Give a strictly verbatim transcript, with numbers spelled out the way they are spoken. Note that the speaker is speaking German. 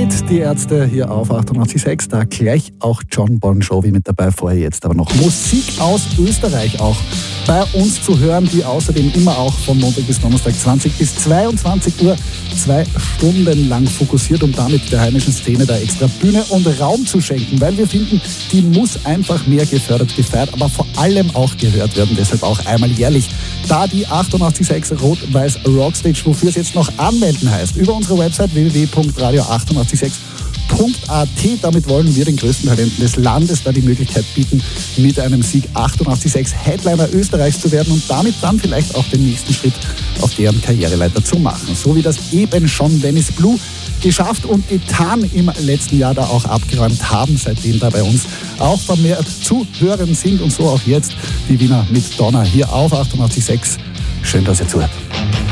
Speed, die Ärzte hier auf achtundachtzig Komma sechs. Da gleich auch John Bon Jovi mit dabei. Vorher jetzt aber noch Musik aus Österreich auch bei uns zu hören, die außerdem immer auch von Montag bis Donnerstag zwanzig bis zweiundzwanzig Uhr zwei Stunden lang fokussiert, um damit der heimischen Szene da extra Bühne und Raum zu schenken, weil wir finden, die muss einfach mehr gefördert, gefeiert, aber vor allem auch gehört werden, deshalb auch einmal jährlich. Da die achtundachtzig Komma sechs Rot-Weiß Rockstage, wofür es jetzt noch anmelden heißt, über unsere Website w w w punkt radio achtundachtzig Komma sechs punkt a t. Damit wollen wir den größten Talenten des Landes da die Möglichkeit bieten, mit einem Sieg achtundachtzig Komma sechs Headliner Österreichs zu werden und damit dann vielleicht auch den nächsten Schritt auf deren Karriereleiter zu machen. So wie das eben schon Dennis Blue geschafft und getan im letzten Jahr da auch abgeräumt haben, seitdem da bei uns auch vermehrt zu hören sind und so auch jetzt die Wiener mit Donner hier auf achtundachtzig Komma sechs. Schön, dass ihr zuhört.